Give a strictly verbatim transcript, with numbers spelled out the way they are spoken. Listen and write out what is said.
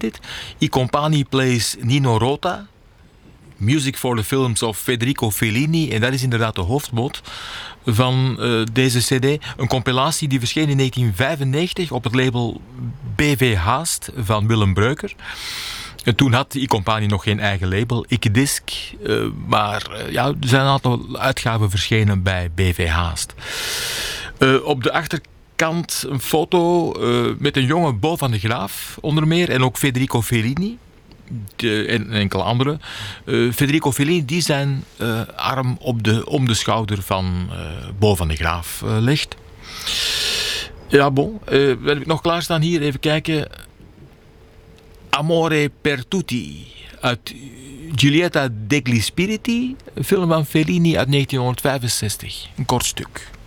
dit. I Compagni plays Nino Rota. Music for the Films of Federico Fellini. En dat is inderdaad de hoofdmoot van uh, deze cd. Een compilatie die verscheen in negentien vijfennegentig op het label B V Haast van Willem Breuker. En toen had I Compagni nog geen eigen label, Ikkedisc. Uh, maar uh, ja, er zijn een aantal uitgaven verschenen bij B V Haast. Uh, op de achterkant een foto uh, met een jonge Bo van de Graaf, onder meer. En ook Federico Fellini. De, en enkele anderen. Uh, Federico Fellini die zijn uh, arm op de, om de schouder van uh, Bo van de Graaf uh, legt. Ja, bon. Uh, wat heb ik nog klaarstaan hier? Even kijken. Amore per tutti. Uit Giulietta degli Spiriti. Een film van Fellini uit negentien vijfenzestig. Een kort stuk.